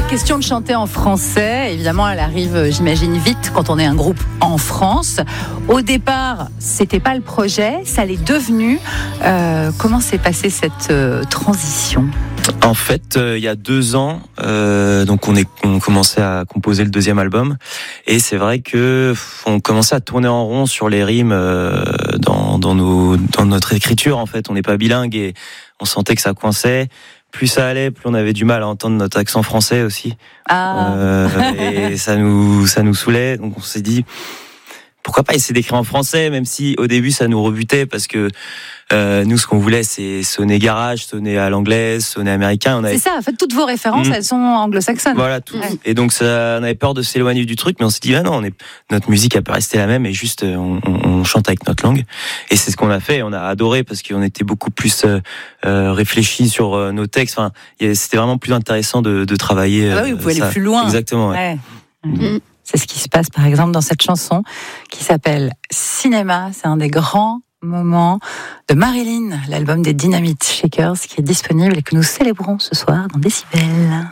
question de chanter en français, évidemment, elle arrive, j'imagine, vite quand on est un groupe en France. Au départ, c'était pas le projet, ça l'est devenu. Comment s'est passée cette transition ? En fait, il y a 2 ans, donc on commençait à composer le 2e album, et c'est vrai que on commençait à tourner en rond sur les rimes dans notre écriture. En fait, on n'est pas bilingue et on sentait que ça coinçait. Plus ça allait, plus on avait du mal à entendre notre accent français aussi. Et ça nous saoulait. Donc on s'est dit, pourquoi pas essayer d'écrire en français, même si au début ça nous rebutait, parce que nous, ce qu'on voulait, c'est sonner garage, sonner à l'anglaise, sonner américain. C'est ça, en fait, toutes vos références, elles sont anglo-saxonnes. Voilà, tout. Ouais. Et donc, on avait peur de s'éloigner du truc, mais on s'est dit, non, notre musique, elle peut rester la même, et juste, on chante avec notre langue. Et c'est ce qu'on a fait, on a adoré, parce qu'on était beaucoup plus réfléchis sur nos textes. Enfin, c'était vraiment plus intéressant de travailler. Oui, vous pouvez aller plus loin. Exactement, ouais. C'est ce qui se passe, par exemple, dans cette chanson qui s'appelle Cinéma. C'est un des grands moments de Marilyn, l'album des Dynamite Shakers qui est disponible et que nous célébrons ce soir dans Décibel.